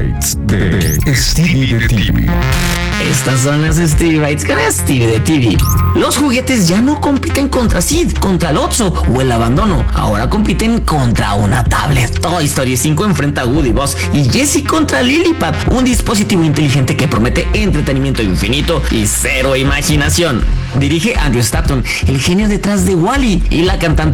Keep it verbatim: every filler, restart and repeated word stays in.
Bytes de Stevie de T V. Estas son las Stevie Bytes con Stevie de T V. Los juguetes ya no compiten contra Sid, contra el Otso o el abandono. Ahora compiten contra una tablet. Toy Story cinco enfrenta a Woody, Buzz y Jessie contra Lillipad, un dispositivo inteligente que promete entretenimiento infinito y cero imaginación. Dirige Andrew Stanton, el genio detrás de Wall-E, y la cantante